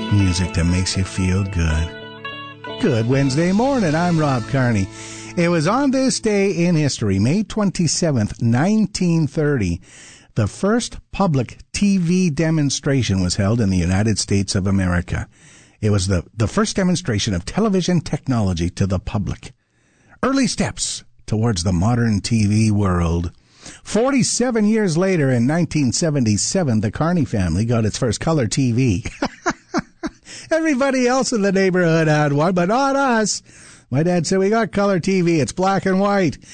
Music that makes you feel good. Good Wednesday morning. I'm Rob Carney. It was on this day in history, May 27th, 1930, the first public TV demonstration was held in the United States of America. It was the first demonstration of television technology to the public. Early steps towards the modern TV world. 47 years later, in 1977, the Carney family got its first color TV. Everybody else in the neighborhood had one, but not us. My dad said, we got color TV. It's black and white.